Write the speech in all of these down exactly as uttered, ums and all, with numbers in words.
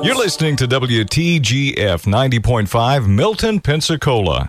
You're listening to W T G F ninety point five, Milton, Pensacola.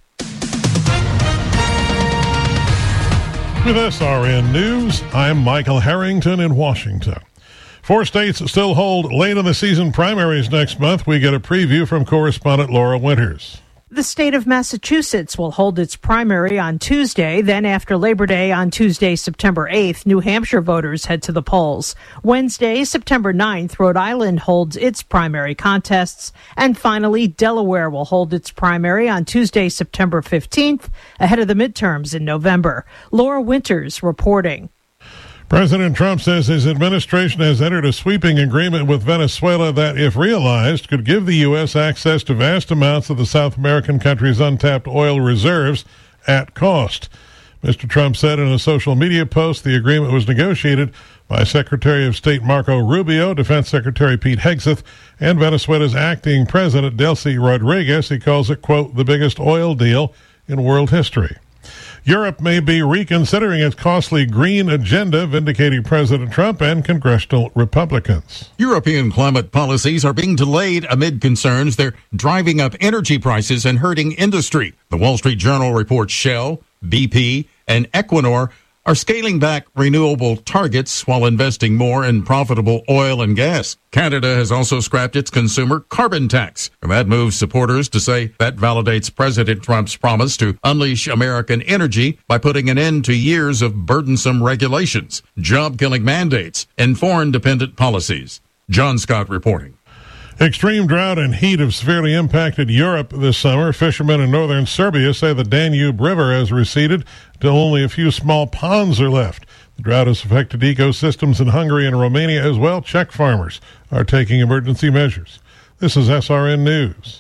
With S R N News, I'm Michael Harrington in Washington. Four states still hold late in the season primaries next month. We get a preview from correspondent Laura Winters. The state of Massachusetts will hold its primary on Tuesday. Then after Labor Day on Tuesday, September eighth, New Hampshire voters head to the polls. Wednesday, September ninth, Rhode Island holds its primary contests. And finally, Delaware will hold its primary on Tuesday, September fifteenth, ahead of the midterms in November. Laura Winters reporting. President Trump says his administration has entered a sweeping agreement with Venezuela that, if realized, could give the U S access to vast amounts of the South American country's untapped oil reserves at cost. Mister Trump said in a social media post the agreement was negotiated by Secretary of State Marco Rubio, Defense Secretary Pete Hegseth, and Venezuela's acting president Delcy Rodriguez. He calls it, quote, the biggest oil deal in world history. Europe may be reconsidering its costly green agenda, vindicating President Trump and congressional Republicans. European climate policies are being delayed amid concerns they're driving up energy prices and hurting industry. The Wall Street Journal reports Shell, B P, and Equinor are scaling back renewable targets while investing more in profitable oil and gas. Canada has also scrapped its consumer carbon tax. And that moves supporters to say that validates President Trump's promise to unleash American energy by putting an end to years of burdensome regulations, job-killing mandates, and foreign-dependent policies. John Scott reporting. Extreme drought and heat have severely impacted Europe this summer. Fishermen in northern Serbia say the Danube River has receded until only a few small ponds are left. The drought has affected ecosystems in Hungary and Romania as well. Czech farmers are taking emergency measures. This is S R N News.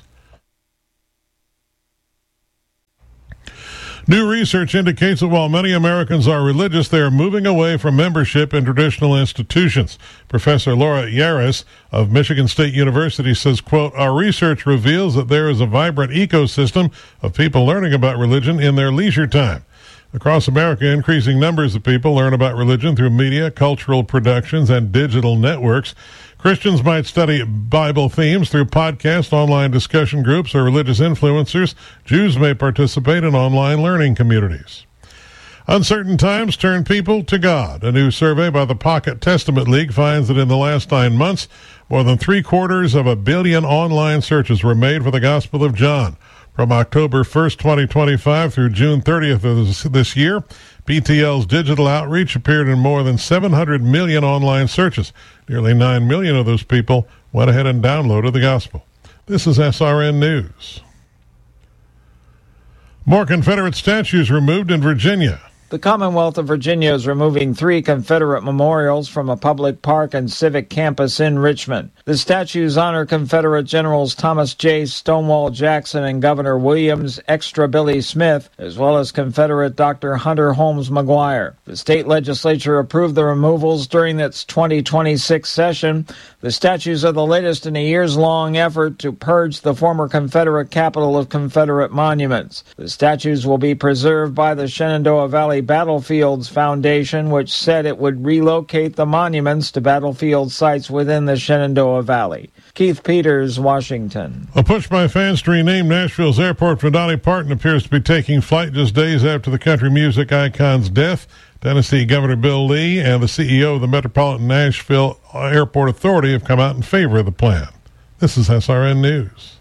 New research indicates that while many Americans are religious, they are moving away from membership in traditional institutions. Professor Laura Yares of Michigan State University says, quote, our research reveals that there is a vibrant ecosystem of people learning about religion in their leisure time. Across America, increasing numbers of people learn about religion through media, cultural productions, and digital networks. Christians might study Bible themes through podcasts, online discussion groups, or religious influencers. Jews may participate in online learning communities. Uncertain times turn people to God. A new survey by the Pocket Testament League finds that in the last nine months, more than three quarters of a billion online searches were made for the Gospel of John. From October first, twenty twenty-five through June thirtieth of this, this year, P T L's digital outreach appeared in more than seven hundred million online searches. Nearly nine million of those people went ahead and downloaded the gospel. This is S R N News. More Confederate statues removed in Virginia. The Commonwealth of Virginia is removing three Confederate memorials from a public park and civic campus in Richmond. The statues honor Confederate Generals Thomas J. Stonewall Jackson and Governor Williams Extra Billy Smith, as well as Confederate Doctor Hunter Holmes McGuire. The state legislature approved the removals during its twenty twenty-six session. The statues are the latest in a years-long effort to purge the former Confederate capital of Confederate monuments. The statues will be preserved by the Shenandoah Valley Battlefields Foundation, which said it would relocate the monuments to battlefield sites within the Shenandoah Valley. Keith Peters, Washington. A push by fans to rename Nashville's airport for Dolly Parton appears to be taking flight just days after the country music icon's death. Tennessee Governor Bill Lee and the C E O of the Metropolitan Nashville Airport Authority have come out in favor of the plan. This is S R N News.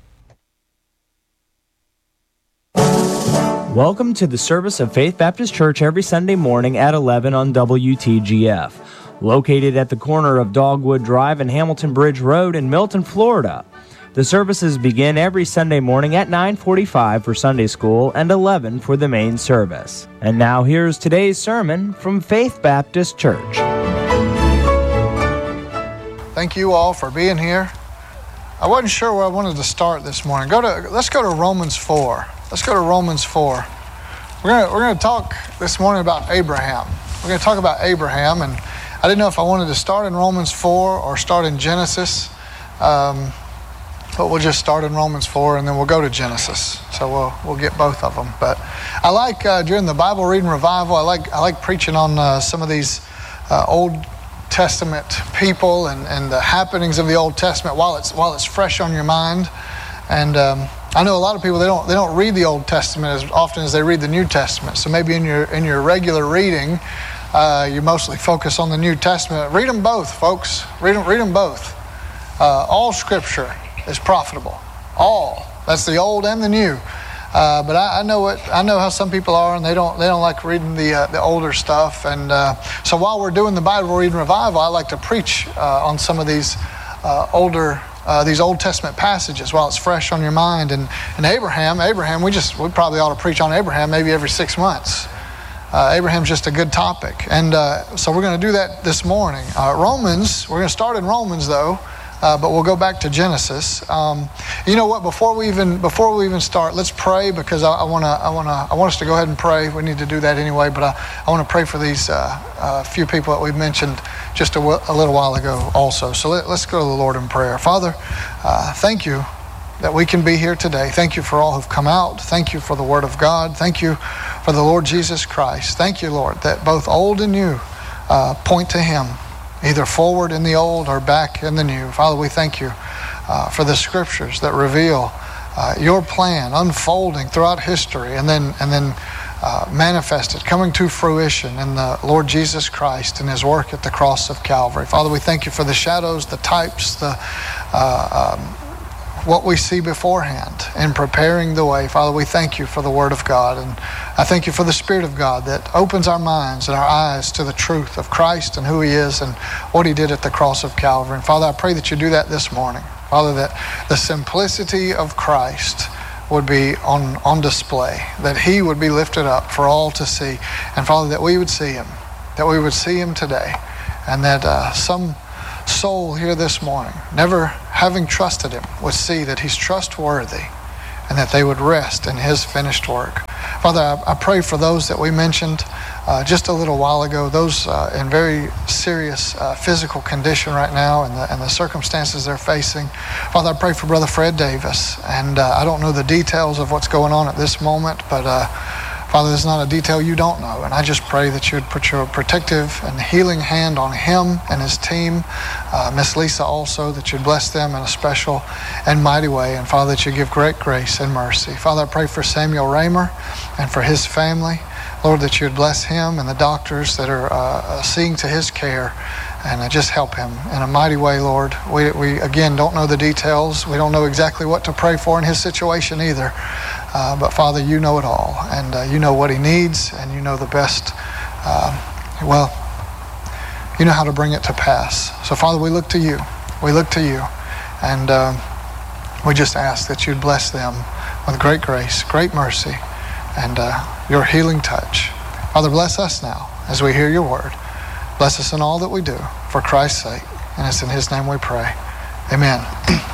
Welcome to the service of Faith Baptist Church every Sunday morning at eleven on W T G F. Located at the corner of Dogwood Drive and Hamilton Bridge Road in Milton, Florida. The services begin every Sunday morning at nine forty-five for Sunday school and eleven for the main service. And now here's today's sermon from Faith Baptist Church. Thank you all for being here. I wasn't sure where I wanted to start this morning. Go to let's go to Romans four. Let's go to Romans four. We're gonna we're gonna talk this morning about Abraham. We're gonna talk about Abraham, and I didn't know if I wanted to start in Romans four or start in Genesis. Um, But we'll just start in Romans four, and then we'll go to Genesis. So we'll we'll get both of them. But I like uh, during the Bible reading revival, I like I like preaching on uh, some of these uh, old Testament people and, and the happenings of the Old Testament while it's while it's fresh on your mind. And um, I know a lot of people, they don't they don't read the Old Testament as often as they read the New Testament. So maybe in your in your regular reading, uh, you mostly focus on the New Testament. Read them both, folks. Read them, read them both. Uh, all Scripture is profitable. All. That's the Old and the New. Uh, but I, I know what I know how some people are, and they don't they don't like reading the uh, the older stuff. And uh, so while we're doing the Bible reading revival, I like to preach uh, on some of these uh, older uh, these Old Testament passages while it's fresh on your mind. And, and Abraham, Abraham, we just we probably ought to preach on Abraham maybe every six months. Uh, Abraham's just a good topic, and uh, so we're going to do that this morning. Uh, Romans, we're going to start in Romans though. Uh, but we'll go back to Genesis. Um, you know what? Before we even before we even start, let's pray, because I want to I want to I want us to go ahead and pray. We need to do that anyway. But I, I want to pray for these uh, uh, few people that we've mentioned just a, w- a little while ago, also. So let, let's go to the Lord in prayer. Father, uh, thank you that we can be here today. Thank you for all who've come out. Thank you for the Word of God. Thank you for the Lord Jesus Christ. Thank you, Lord, that both old and new uh, point to Him, either forward in the old or back in the new. Father, we thank you uh, for the Scriptures that reveal uh, your plan unfolding throughout history and then and then uh, manifested, coming to fruition in the Lord Jesus Christ and His work at the cross of Calvary. Father, we thank you for the shadows, the types, the uh, um, what we see beforehand in preparing the way. Father, we thank you for the Word of God, and I thank you for the Spirit of God that opens our minds and our eyes to the truth of Christ and who He is and what He did at the cross of Calvary. And Father, I pray that you do that this morning. Father, that the simplicity of Christ would be on, on display, that He would be lifted up for all to see. And Father, that we would see Him, that we would see Him today, and that uh, some soul here this morning, never having trusted Him, would see that He's trustworthy and that they would rest in His finished work. Father, I, I pray for those that we mentioned uh, just a little while ago, those uh, in very serious uh, physical condition right now and the, and the circumstances they're facing. Father, I pray for Brother Fred Davis, and uh, I don't know the details of what's going on at this moment, but uh, Father, there's not a detail you don't know, and I just pray that you would put your protective and healing hand on him and his team, uh, Miss Lisa also, that you'd bless them in a special and mighty way, and Father, that you give great grace and mercy. Father, I pray for Samuel Raymer and for his family, Lord, that you'd bless him and the doctors that are uh, seeing to his care, and uh, just help him in a mighty way, Lord. We, we, again, don't know the details. We don't know exactly what to pray for in his situation either. Uh, but Father, you know it all, and uh, you know what he needs, and you know the best, uh, well, you know how to bring it to pass. So Father, we look to you. We look to you, and uh, we just ask that you'd bless them with great grace, great mercy, and uh, your healing touch. Father, bless us now as we hear your word. Bless us in all that we do for Christ's sake, and it's in his name we pray. Amen.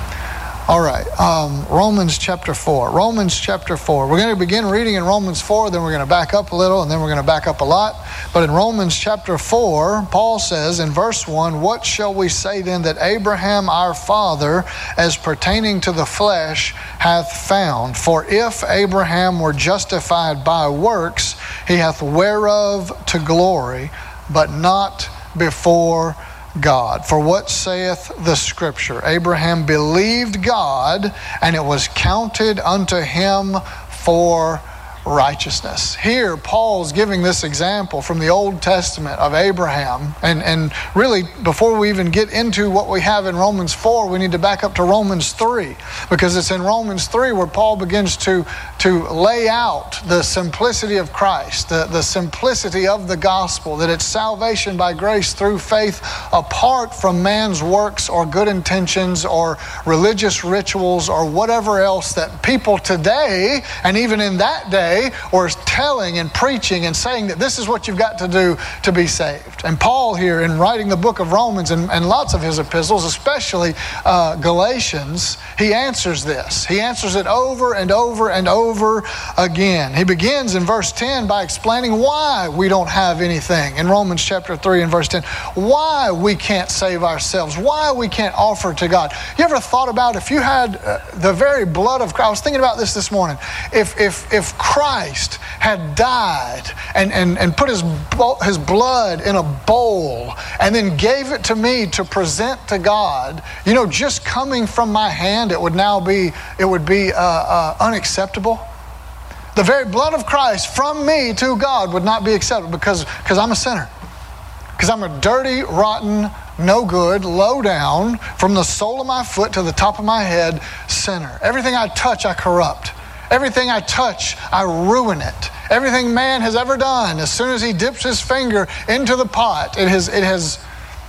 All right, um, Romans chapter four. Romans chapter four. We're going to begin reading in Romans four, then we're going to back up a little, and then we're going to back up a lot. But in Romans chapter four, Paul says in verse one, "What shall we say then that Abraham our father, as pertaining to the flesh, hath found? For if Abraham were justified by works, he hath whereof to glory, but not before God. For what saith the Scripture? Abraham believed God, and it was counted unto him for righteousness." Here, Paul's giving this example from the Old Testament of Abraham. And, and really, before we even get into what we have in Romans four, we need to back up to Romans three, because it's in Romans three where Paul begins to, to lay out the simplicity of Christ, the, the simplicity of the gospel, that it's salvation by grace through faith apart from man's works or good intentions or religious rituals or whatever else that people today, and even in that day, or telling and preaching and saying that this is what you've got to do to be saved. And Paul here, in writing the book of Romans and, and lots of his epistles, especially uh, Galatians, he answers this. He answers it over and over and over again. He begins in verse ten by explaining why we don't have anything. In Romans chapter three and verse ten, why we can't save ourselves, why we can't offer to God. You ever thought about if you had uh, the very blood of Christ? I was thinking about this this morning. If if if Christ Christ had died and, and, and put his, his blood in a bowl and then gave it to me to present to God, you know, just coming from my hand, it would now be, it would be uh, uh, unacceptable. The very blood of Christ from me to God would not be acceptable because, because I'm a sinner. Because I'm a dirty, rotten, no good, low down, from the sole of my foot to the top of my head, sinner. Everything I touch, I corrupt. Everything I touch, I ruin it. Everything man has ever done, as soon as he dips his finger into the pot, it has, it has,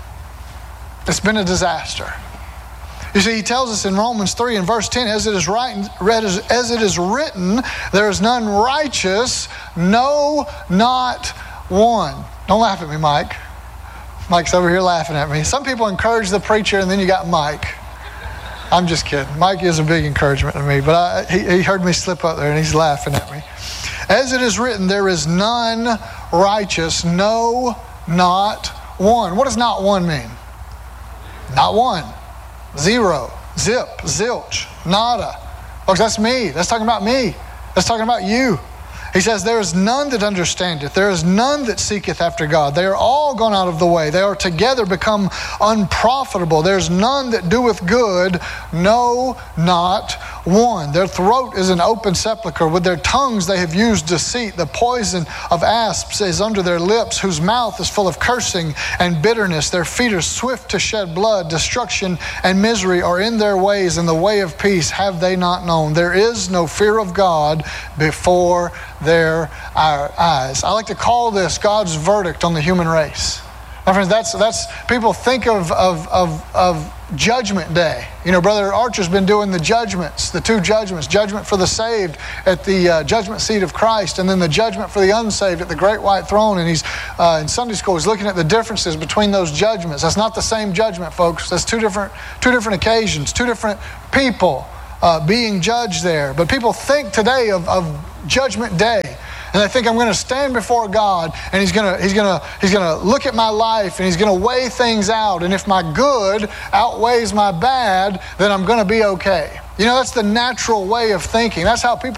it's been a disaster. You see, he tells us in Romans three and verse ten, as it is right, read as, as it is written, there is none righteous, no, not one. Don't laugh at me, Mike. Mike's over here laughing at me. Some people encourage the preacher, and then you got Mike. I'm just kidding. Mike is a big encouragement to me, but I, he, he heard me slip up there, and he's laughing at me. As it is written, there is none righteous, no, not one. What does not one mean? Not one. Zero. Zip. Zilch. Nada. Folks, that's me. That's talking about me. That's talking about you. He says, there is none that understandeth. There is none that seeketh after God. They are all gone out of the way. They are together become unprofitable. There is none that doeth good, no, not one. Their throat is an open sepulchre. With their tongues they have used deceit. The poison of asps is under their lips, whose mouth is full of cursing and bitterness. Their feet are swift to shed blood. Destruction and misery are in their ways, and the way of peace have they not known. There is no fear of God before their eyes. I like to call this God's verdict on the human race. My friends, that's that's people think of of of, of Judgment Day. You know, Brother Archer's been doing the judgments, the two judgments, judgment for the saved at the uh, judgment seat of Christ, and then the judgment for the unsaved at the great white throne. And he's uh, in Sunday school, he's looking at the differences between those judgments. That's not the same judgment, folks. That's two different two different occasions, two different people uh, being judged there. But people think today of, of Judgment Day, and they think I'm going to stand before God, and He's going to He's going to He's going to look at my life, and He's going to weigh things out. And if my good outweighs my bad, then I'm going to be okay. You know, that's the natural way of thinking. That's how people